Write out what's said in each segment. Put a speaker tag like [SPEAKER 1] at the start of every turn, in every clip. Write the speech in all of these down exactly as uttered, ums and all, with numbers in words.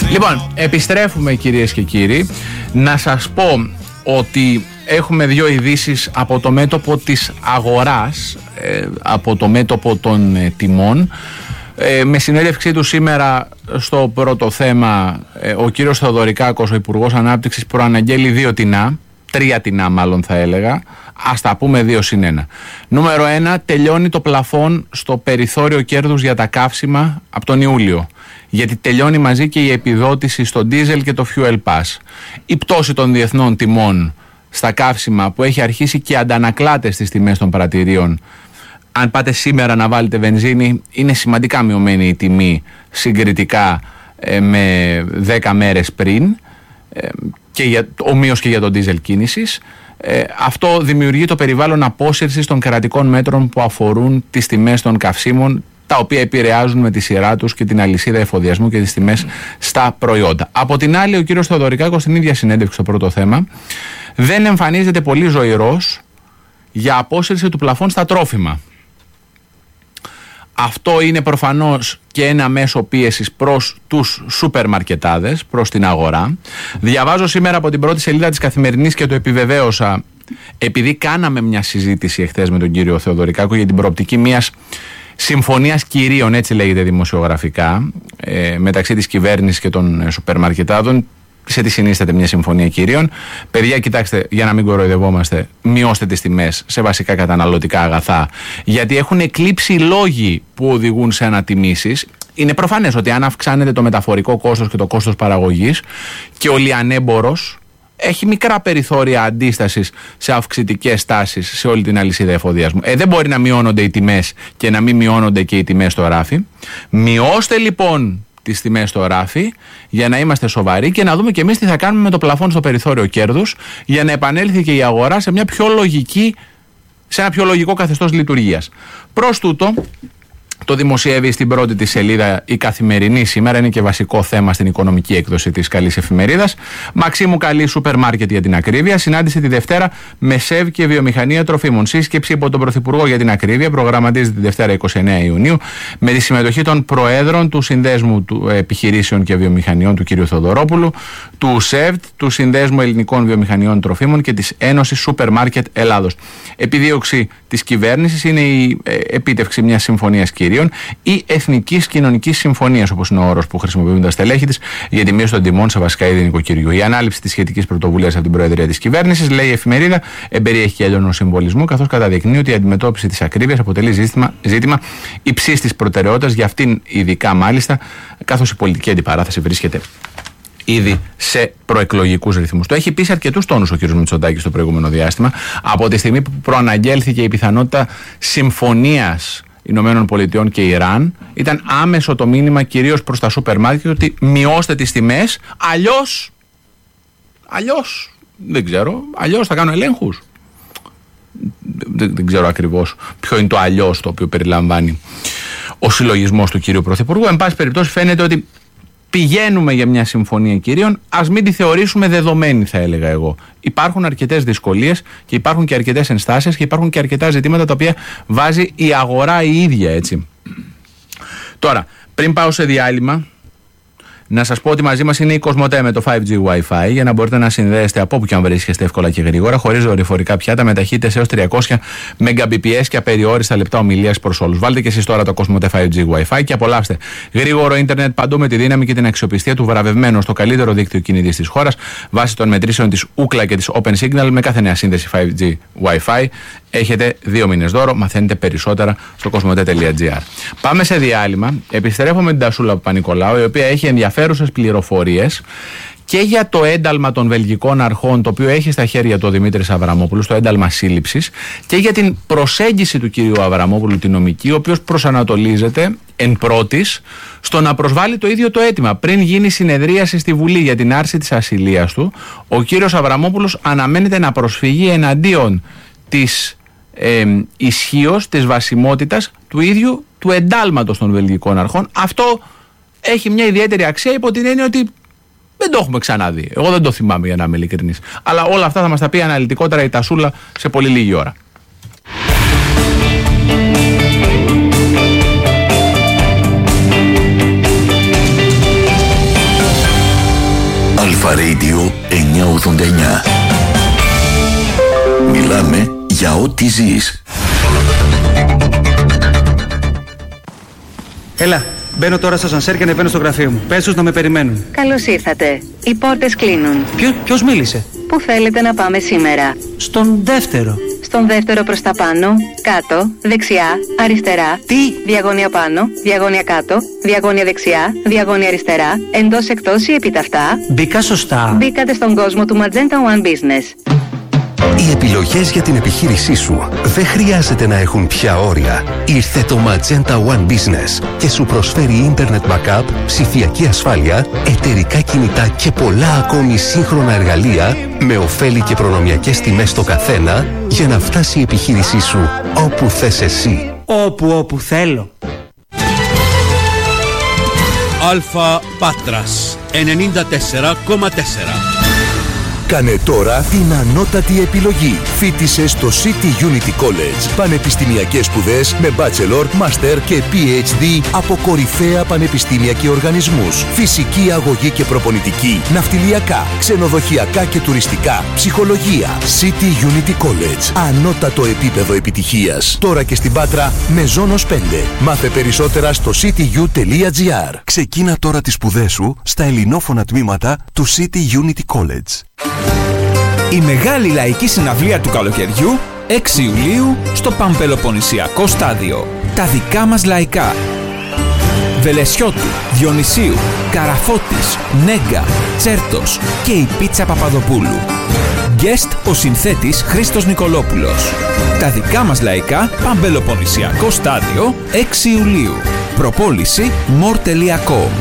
[SPEAKER 1] Λοιπόν, επιστρέφουμε κυρίες και κύριοι. Να σας πω ότι έχουμε δύο ειδήσεις από το μέτωπο της αγοράς, ε, από το μέτωπο των ε, τιμών. Ε, με συνέντευξή του σήμερα στο πρώτο θέμα, ε, ο κύριος Θεοδωρικάκος, ο Υπουργός Ανάπτυξης, προαναγγέλει δύο τεινά, τρία τεινά μάλλον θα έλεγα, ας τα πούμε δύο συν ένα. Νούμερο ένα, τελειώνει το πλαφόν στο περιθώριο κέρδους για τα καύσιμα από τον Ιούλιο. Γιατί τελειώνει μαζί και η επιδότηση στο ντίζελ και το fuel pass. Η πτώση των διεθνών τιμών στα καύσιμα που έχει αρχίσει και αντανακλάται στις τιμές των πρατηρίων. Αν πάτε σήμερα να βάλετε βενζίνη, είναι σημαντικά μειωμένη η τιμή συγκριτικά ε, με δέκα μέρες πριν, ε, και για, ομοίως και για τον ντίζελ κίνησης. Ε, αυτό δημιουργεί το περιβάλλον απόσυρσης των κρατικών μέτρων που αφορούν τις τιμές των καυσίμων, τα οποία επηρεάζουν με τη σειρά τους και την αλυσίδα εφοδιασμού και τις τιμές στα προϊόντα. Από την άλλη, ο κύριος Θεοδωρικάκος στην ίδια συνέντευξη στο πρώτο θέμα δεν εμφανίζεται πολύ ζωηρός για απόσυρση του πλαφών στα τρόφιμα. Αυτό είναι προφανώς και ένα μέσο πίεσης προς τους σούπερ μαρκετάδες, προς την αγορά. Διαβάζω σήμερα από την πρώτη σελίδα της Καθημερινής και το επιβεβαίωσα, επειδή κάναμε μια συζήτηση εχθές με τον κύριο Θεοδωρικάκο για την προοπτική μιας συμφωνίας κυρίων, έτσι λέγεται δημοσιογραφικά, ε, μεταξύ της κυβέρνησης και των ε, σούπερ μαρκετάδων. Σε τι συνίσταται μια συμφωνία κυρίων? Παιδιά, κοιτάξτε, για να μην κοροϊδευόμαστε, μειώστε τις τιμές σε βασικά καταναλωτικά αγαθά, γιατί έχουν εκλείψει λόγοι που οδηγούν σε ανατιμήσεις. Είναι προφανές ότι αν αυξάνεται το μεταφορικό κόστος και το κόστος παραγωγής, και ο λιανέμπορος έχει μικρά περιθώρια αντίστασης σε αυξητικές τάσεις σε όλη την αλυσίδα εφοδιασμού. Ε, δεν μπορεί να μειώνονται οι τιμές και να μην μειώνονται και οι τιμές στο ράφι. Μειώστε λοιπόν τις τιμές στο ράφι για να είμαστε σοβαροί και να δούμε και εμείς τι θα κάνουμε με το πλαφόν στο περιθώριο κέρδους, για να επανέλθει και η αγορά σε μια πιο λογική, σε ένα πιο λογικό καθεστώς λειτουργίας. Προς τούτο, το δημοσιεύει στην πρώτη της σελίδα η Καθημερινή σήμερα, είναι και βασικό θέμα στην οικονομική έκδοση της καλής εφημερίδας. Μαξίμου καλή σούπερ μάρκετ για την ακρίβεια. Συνάντηση τη Δευτέρα με ΣΕΒ και Βιομηχανία Τροφίμων. Σύσκεψη από τον Πρωθυπουργό για την ακρίβεια προγραμματίζεται τη Δευτέρα είκοσι εννέα Ιουνίου με τη συμμετοχή των Προέδρων του Συνδέσμου του Επιχειρήσεων και Βιομηχανιών του κ. Θοδωρόπουλου, του ΣΕΒ, του Συνδέσμου Ελληνικών Βιομηχανιών Τροφίμων και της Ένωσης Σούπερ Μάρκετ Ελλάδος. Επιδίωξη της κυβέρνησης είναι η επίτευξη μιας συμφωνίας κυρίων ή εθνικής κοινωνικής συμφωνίας, όπως είναι ο όρος που χρησιμοποιούν τα στελέχη της, για τη μείωση των τιμών σε βασικά είδη νοικοκυριού. Η ανάληψη της σχετικής πρωτοβουλίας από την Προεδρία της κυβέρνησης, λέει η εφημερίδα, εμπεριέχει και έντονο συμβολισμό, καθώς καταδεικνύει ότι η αντιμετώπιση της ακρίβειας αποτελεί ζήτημα, ζήτημα υψής της προτεραιότητας, για αυτήν ειδικά μάλιστα, καθώς η πολιτική αντιπαράθεση βρίσκεται ήδη σε προεκλογικούς ρυθμούς. Το έχει πει σε αρκετούς τόνους ο κ. Μητσοτάκης στο προηγούμενο διάστημα, από τη στιγμή που προαναγγέλθηκε η πιθανότητα συμφωνίας Ηνωμένων Πολιτειών και Ιράν. Ήταν άμεσο το μήνυμα κυρίως προς τα σούπερ μάρκετ ότι μειώστε τις τιμές, αλλιώς, αλλιώς, δεν ξέρω, αλλιώς θα κάνω ελέγχους. Δεν, δεν ξέρω ακριβώς ποιο είναι το αλλιώς το οποίο περιλαμβάνει ο συλλογισμός του κύριου Πρωθυπουργού. Εν πάση περιπτώσει φαίνεται ότι πηγαίνουμε για μια συμφωνία κυρίων, ας μην τη θεωρήσουμε δεδομένη, θα έλεγα εγώ. Υπάρχουν αρκετές δυσκολίες και υπάρχουν και αρκετές ενστάσεις και υπάρχουν και αρκετά ζητήματα τα οποία βάζει η αγορά η ίδια, έτσι. Τώρα, πριν πάω σε διάλειμμα, να σας πω ότι μαζί μας είναι η Κοσμοτέ με το φάιβ τζι Wi-Fi για να μπορείτε να συνδέεστε από όπου και αν βρίσκεστε εύκολα και γρήγορα, χωρίς δορυφορικά πιάτα, με ταχύτητες έως τριακόσια Mbps και απεριόριστα λεπτά ομιλίας προς όλους. Βάλτε και εσείς τώρα το Κοσμοτέ φάιβ τζι Wi-Fi και απολαύστε γρήγορο ίντερνετ παντού με τη δύναμη και την αξιοπιστία του βραβευμένου στο καλύτερο δίκτυο κινητής της χώρας βάσει των μετρήσεων της Ookla και της Open Signal. Με κάθε νέα σύνδεση φάιβ τζι Wi-Fi έχετε δύο μήνες δώρο. Μαθαίνετε περισσότερα στο κοσμοτέ τελεία τζι άρ. Πάμε σε διάλειμμα. Επιστρέφω με την Τασούλα Παπα-Νικολάου, η οποία έχει ενδιαφέρουσες πληροφορίες και για το ένταλμα των βελγικών αρχών, το οποίο έχει στα χέρια του ο Δημήτρης Αβραμόπουλος, το ένταλμα σύλληψης, και για την προσέγγιση του κυρίου Αβραμόπουλου, την νομική, ο οποίος προσανατολίζεται εν πρώτης στο να προσβάλλει το ίδιο το αίτημα. Πριν γίνει συνεδρίαση στη Βουλή για την άρση της ασυλίας του, ο κύριος Αβραμόπουλος αναμένεται να προσφύγει εναντίον της ε, ισχύως, της βασιμότητας του ίδιου του εντάλματος των βελγικών αρχών. Αυτό έχει μια ιδιαίτερη αξία υπό την έννοια ότι δεν το έχουμε ξαναδεί. Εγώ δεν το θυμάμαι, για να είμαι ειλικρινής. Αλλά όλα αυτά θα μας τα πει αναλυτικότερα η Τασούλα σε πολύ λίγη ώρα.
[SPEAKER 2] Alpha Radio εννιακόσια ογδόντα εννιά. Μιλάμε για ό,τι ζεις.
[SPEAKER 3] Έλα, μπαίνω τώρα στο σανσέρ και ανεβαίνω στο γραφείο μου. Πες τους να με περιμένουν.
[SPEAKER 4] Καλώς ήρθατε. Οι πόρτες κλείνουν.
[SPEAKER 3] Ποιο, ποιος μίλησε?
[SPEAKER 4] Πού θέλετε να πάμε σήμερα?
[SPEAKER 3] Στον δεύτερο.
[SPEAKER 4] Στον δεύτερο προς τα πάνω, κάτω, δεξιά, αριστερά.
[SPEAKER 3] Τι?
[SPEAKER 4] Διαγώνια πάνω, διαγώνια κάτω, διαγώνια δεξιά, διαγώνια αριστερά, εντός εκτός ή επιταυτά.
[SPEAKER 3] Μπήκα σωστά.
[SPEAKER 4] Μπήκατε στον κόσμο του Magenta One Business.
[SPEAKER 5] Οι επιλογές για την επιχείρησή σου δεν χρειάζεται να έχουν πια όρια. Ήρθε το Magenta One Business και σου προσφέρει ίντερνετ backup, ψηφιακή ασφάλεια, εταιρικά κινητά και πολλά ακόμη σύγχρονα εργαλεία με ωφέλη και προνομιακές τιμές στο καθένα για να φτάσει η επιχείρησή σου όπου θες εσύ.
[SPEAKER 3] Όπου όπου θέλω.
[SPEAKER 6] Αλφα Πάτρας ενενήντα τέσσερα κόμμα τέσσερα.
[SPEAKER 7] Κάνε τώρα την ανώτατη επιλογή. Φοίτησε στο City Unity College. Πανεπιστημιακές σπουδές με Bachelor, Master και πι έιτς ντι από κορυφαία πανεπιστήμια και οργανισμούς. Φυσική αγωγή και προπονητική, ναυτιλιακά, ξενοδοχειακά και τουριστικά, ψυχολογία. City Unity College. Ανώτατο επίπεδο επιτυχίας. Τώρα και στην Πάτρα με Ζώνος πέντε. Μάθε περισσότερα στο cityU τελεία gr.
[SPEAKER 5] Ξεκίνα τώρα τις σπουδές σου στα ελληνόφωνα τμήματα του City Unity College.
[SPEAKER 8] Η μεγάλη λαϊκή συναυλία του καλοκαιριού έξι Ιουλίου στο Παμπελοποννησιακό Στάδιο. Τα δικά μας λαϊκά. Βελεσιώτου, Διονυσίου, Καραφώτης, Νέγκα, Τσέρτος και η Πίτσα Παπαδοπούλου. Guest ο συνθέτης Χρήστος Νικολόπουλος. Τα δικά μας λαϊκά, Παμπελοποννησιακό Στάδιο, έξι Ιουλίου. Προπόληση μορ τελεία κομ.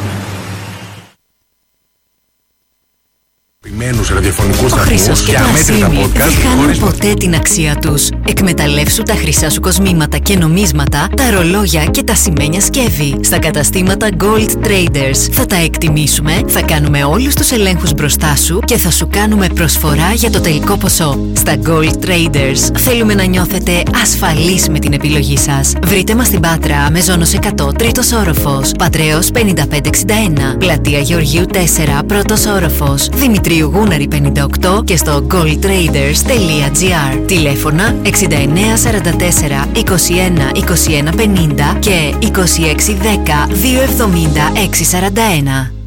[SPEAKER 9] Ο Χρυσός και το Ασίμι δεν χάνουν ποτέ την αξία τους. Εκμεταλλεύσου τα χρυσά σου κοσμήματα και νομίσματα, τα ρολόγια και τα σημαίνια σκεύη. Στα καταστήματα Gold Traders θα τα εκτιμήσουμε, θα κάνουμε όλους τους ελέγχους μπροστά σου και θα σου κάνουμε προσφορά για το τελικό ποσό. Στα Gold Traders θέλουμε να νιώθετε ασφαλείς με την επιλογή σας. Βρείτε μας στην Πάτρα με Ζώνος εκατό, τρίτος όροφος, Πατρέως πενήντα πέντε εξήντα ένα, Πλατεία Γεωργίου τέσσερα, πρώτος όροφος, Δημητρίου Γούναρη πενήντα οκτώ και στο gold traders τελεία gr. Τηλέφωνα εξήντα εννέα σαράντα τέσσερα είκοσι ένα είκοσι ένα πενήντα και είκοσι έξι δέκα δύο εβδομήντα έξι σαράντα ένα.